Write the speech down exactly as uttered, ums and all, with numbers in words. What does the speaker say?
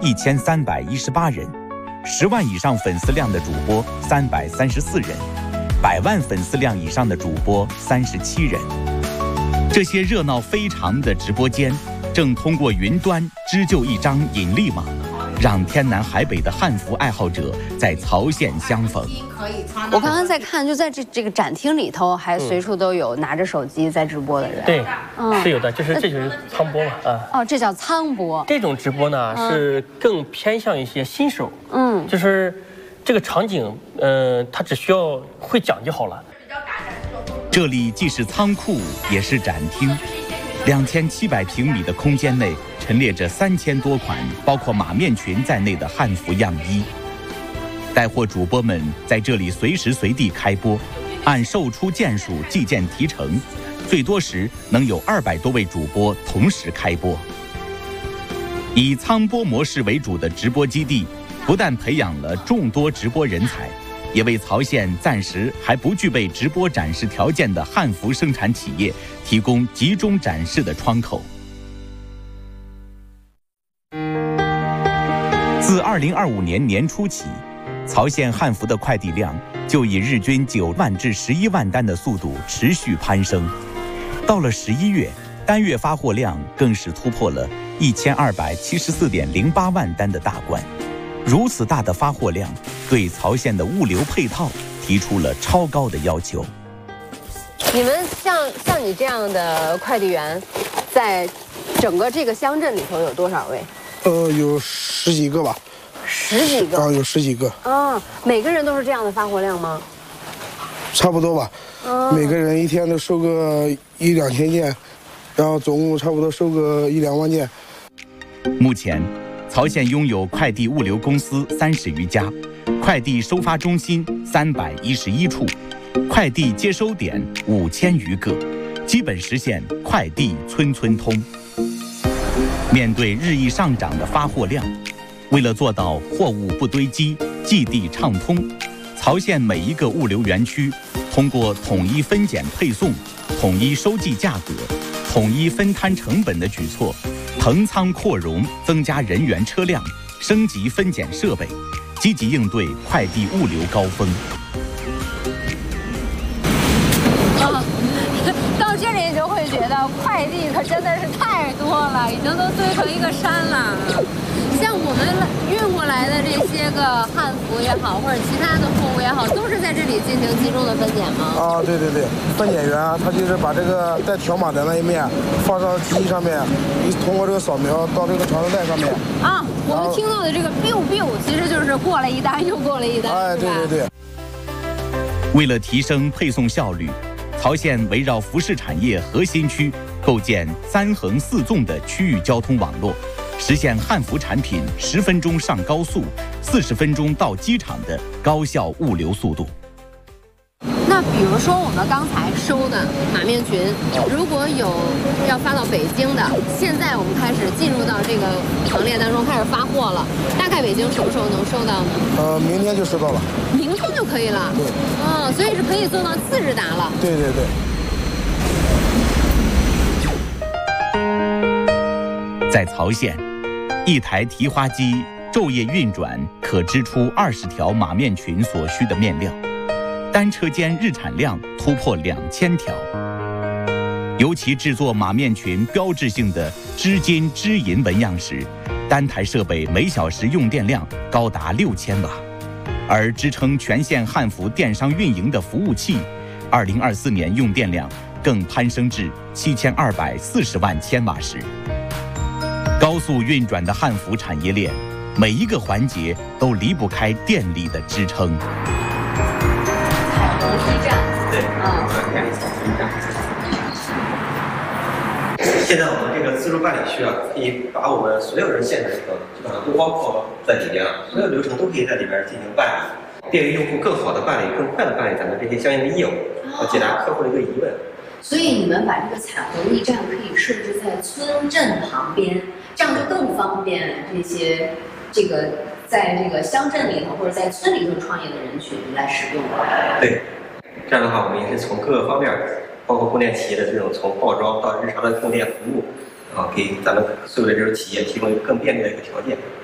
一千三百一十八人，十万以上粉丝量的主播三百三十四人，百万粉丝量以上的主播三十七人。这些热闹非常的直播间，正通过云端织就一张引力网，让天南海北的汉服爱好者在曹县相逢。 我刚刚在看，就在这这个展厅里头，还随处都有拿着手机在直播的人。 对，嗯，是有的，就是这就是仓播嘛，啊。 哦，这叫仓播。 这种直播呢，嗯、是更偏向一些新手，嗯，就是这个场景，呃，他只需要会讲就好了。 这里既是仓库，也是展厅。两千七百平米的空间内陈列着三千多款，包括马面裙在内的汉服样衣。带货主播们在这里随时随地开播，按售出件数计件提成，最多时能有二百多位主播同时开播。以仓播模式为主的直播基地，不但培养了众多直播人才，也为曹县暂时还不具备直播展示条件的汉服生产企业提供集中展示的窗口。自二零二五年年初起，曹县汉服的快递量就以日均九万至十一万单的速度持续攀升。到了十一月，单月发货量更是突破了一千二百七十四点零八万单的大关。如此大的发货量，对曹县的物流配套提出了超高的要求。 你们像像你这样的快递员，在整个这个乡镇里头有多少位？ 呃，有十几个吧。 十几个？ 啊，有十几个。 啊，每个人都是这样的发货量吗？ 差不多吧。啊，每个人一天都收个一两千件，然后总共差不多收个一两万件。 目前，曹县拥有快递物流公司三十余家，快递收发中心三百一十一处，快递接收点五千余个，基本实现快递村村通。面对日益上涨的发货量，为了做到货物不堆积、寄递畅通，曹县每一个物流园区通过统一分拣配送、统一收寄价格、统一分摊成本的举措，腾仓扩容，增加人员车辆，升级分拣设备，积极应对快递物流高峰。 啊，到这里就会觉得快递可真的是太多了，已经都堆成一个山了。像我们运过来的这些个汉服也好，或者其他的货物也好，都是在这里进行集中的分拣吗？ 啊，对对对，分拣员他就是把这个带条码的那一面放上机器上面，你通过这个扫描到这个传送带上面。啊， 我们听到的这个 biu biu 其实就是过了一单又过了一单。 哎，对对对。 为了提升配送效率，曹县围绕服饰产业核心区构建三横四纵的区域交通网络，实现汉服产品十分钟上高速、四十分钟到机场的高效物流速度。 那比如说我们刚才收的马面裙，如果有要发到北京的，现在我们开始进入到这个行列当中，开始发货了。大概北京什么时候能收到呢？ 呃，明天就收到了。 明天就可以了。对。哦，所以是可以做到次日达了。 对对对。 在曹县，一台提花机昼夜运转，可织出二十条马面裙所需的面料，单车间日产量突破两千条。尤其制作马面裙标志性的织金织银纹样时，单台设备每小时用电量高达六千瓦，而支撑全县汉服电商运营的服务器，二零二四年用电量更攀升至七千二百四十万千瓦时。高速运转的汉服产业链，每一个环节都离不开电力的支撑。 彩虹驿站， 对，啊，电力彩虹驿站。现在我们这个自助办理区啊，可以把我们所有人县的流程基本上都包括在里边了，所有流程都可以在里边进行办理，便于用户更好的办理、更快的办理咱们这些相应的业务，和解答客户的一个疑问。 所以你们把这个彩虹驿站可以设置在村镇旁边，这样就更方便这些这个在这个乡镇里头或者在村里头创业的人群来使用。 对，这样的话，我们也是从各个方面，包括供电企业的这种从报装到日常的供电服务，啊，给咱们所有的这种企业提供一个更便利的一个条件。